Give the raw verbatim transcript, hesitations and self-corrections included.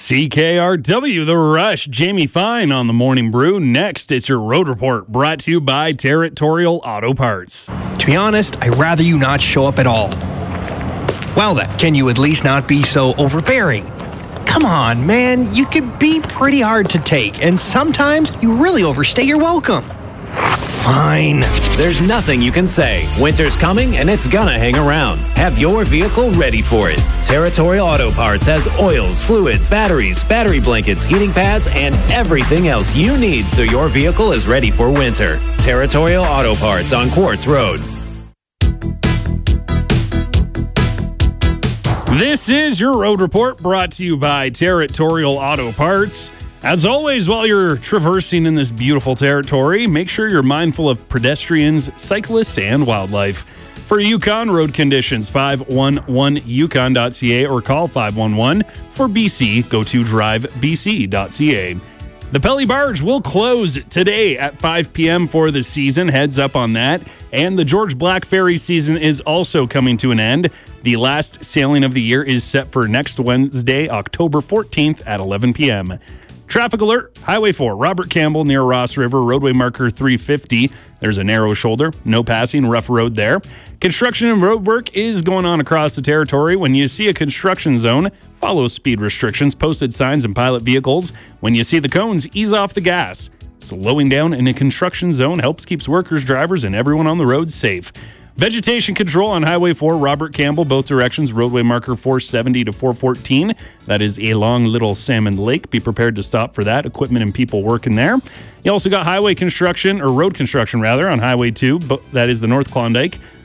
C K R W, The Rush, Jamie Fine on the Morning Brew. Next, it's your Road Report, brought to you by Territorial Auto Parts. To be honest, I'd rather you not show up at all. Well then, can you at least not be so overbearing? Come on, man, you can be pretty hard to take, and sometimes you really overstay your welcome. Fine. There's nothing you can say. Winter's coming and it's gonna hang around. Have your vehicle ready for it. Territorial Auto Parts has oils, fluids, batteries, battery blankets, heating pads, and everything else you need so your vehicle is ready for winter. Territorial Auto Parts on Quartz Road. This is your Road Report, brought to you by Territorial Auto Parts. As always, while you're traversing in this beautiful territory, make sure you're mindful of pedestrians, cyclists, and wildlife. For Yukon road conditions, five one one yukon dot c a or call five one one. For B C, go to drive b c dot c a. The Pelly Barge will close today at five p.m. for the season. Heads up on that. And the George Black Ferry season is also coming to an end. The last sailing of the year is set for next Wednesday, October fourteenth at eleven p.m. Traffic alert, Highway four, Robert Campbell near Ross River, roadway marker three fifty. There's a narrow shoulder, no passing, rough road there. Construction and road work is going on across the territory. When you see a construction zone, follow speed restrictions, posted signs, and pilot vehicles. When you see the cones, ease off the gas. Slowing down in a construction zone helps keeps workers, drivers, and everyone on the road safe. Vegetation control on Highway four, Robert Campbell, both directions, roadway marker four seventy to four fourteen. That is a long little salmon lake. Be prepared to stop for that. Equipment and people working there. You also got highway construction, or road construction rather, on Highway two. That is the North Klondike.